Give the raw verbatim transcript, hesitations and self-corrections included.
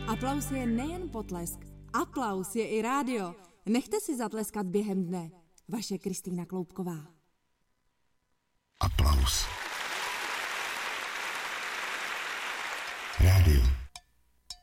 Aplaus je nejen potlesk, aplaus je i rádio. Nechte si zatleskat během dne. Vaše Kristýna Kloubková. Aplaus. Rádio.